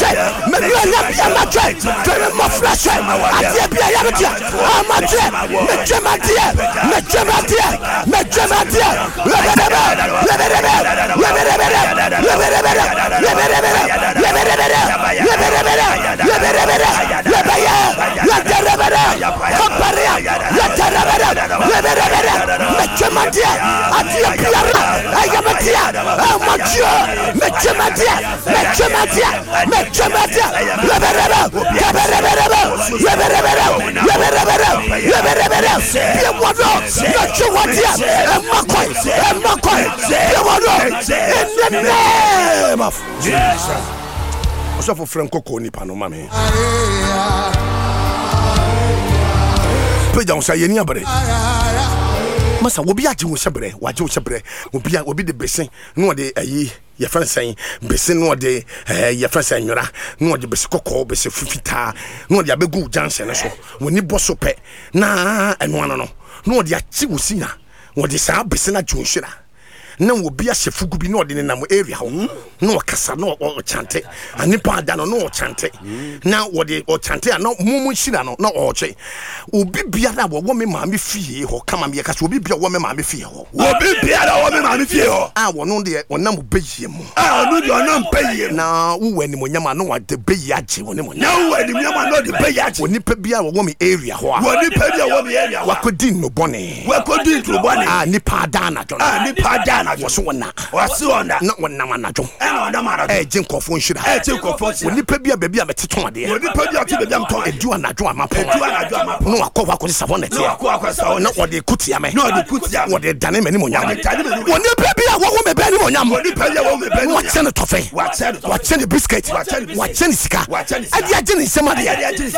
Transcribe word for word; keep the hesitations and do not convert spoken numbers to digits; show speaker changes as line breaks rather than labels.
me ya ma try me mo flash atie bia ya me dia ama try me chema dia me chema dia me chema dia lebere lebere lebere lebere lebere lebere lebere lebaya la terabara kaparia la terabara lebere me chema dia atie bia ya me dia ama try me chema dia me chema dia me chema dia lebere lebere lebere lebere lebere ye wodo na chwadia e makoi e makoi ye wodo in the name of Jesus. Also for Franco Koni pano mame pe down say ni abere masa obi age wo sebre waje wo sebre obi obi de besen no de ayi ye fan sen besen no de eh ye fan sen nwura no de bese kokko bese fufita no de abegu jansen so woni boso pe na eno ano no no de achi wosina wo de sa bese na jonhira na obi ahye fugu bi no de ne nam area ho no kasa no o chante anipa ada no no chante na wo de o chante no mumu hira no na o che obi bia na wo me ma me fie ho kama me kasa obi bia wo me ma me fie ho
obi bia na wo me ma me fie ho
ah wo no de wonam beyie mu
ah no de wonam beyie
na wo wani mo nyama no wa de beyie age wo ne mo
na wo wani nyama no de beyie age
woni pa bia wo me area ho
wo ni pa bia wo me area
wa kodin no bone
wa kodin no bone
ah ni pa da na jo
ah ni pa da na jo
so wona
wasi wona
na wona manajo
eh na wona manajo
eh jin kofo nhira
eh jin kofo nhira
woni pa bia bebia meteton de
woni pa bia ti bebia mton
edu anajo amapo
edu anajo amapo
no akwa kwa sabonet
no akwa kwa sabonet
na wode kutia me
no wode kutia
wode dane me ni monyam
wode dane me
woni pa bia wo wo me be ni monyam
woni pa bia wo me be ni
wa chene tofe
wa chene
wa chene biscuit wa chene sika adi agene nsema de